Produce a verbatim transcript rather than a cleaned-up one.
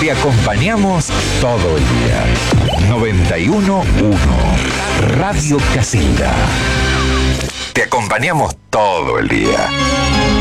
Te acompañamos todo el día. noventa y uno punto uno Radio Casita. Te acompañamos todo el día.